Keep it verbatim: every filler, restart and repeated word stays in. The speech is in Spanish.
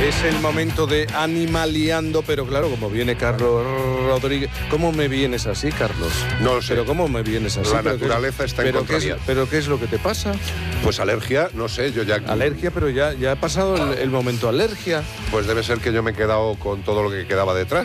Es el momento de Animaliando, pero claro, como viene Carlos Rodríguez... ¿Cómo me vienes así, Carlos? No lo sé. ¿Pero cómo me vienes así? La ¿Pero naturaleza qué, está en pero contra qué es, mía. ¿Pero qué es lo que te pasa? Pues alergia, no sé, yo ya... Alergia, pero ya, ya ha pasado el, el momento alergia. Pues debe ser que yo me he quedado con todo lo que quedaba detrás.